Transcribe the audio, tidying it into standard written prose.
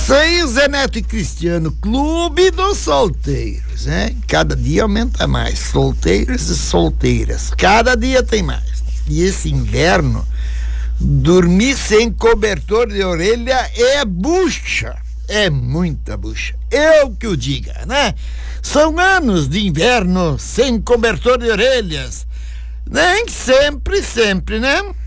Isso aí, Zé Neto e Cristiano, Clube dos Solteiros, né? Cada dia aumenta mais, solteiros e solteiras, cada dia tem mais. E esse inverno, dormir sem cobertor de orelha é bucha, é muita bucha. Eu que o diga, né? São anos de inverno sem cobertor de orelhas, nem sempre, né?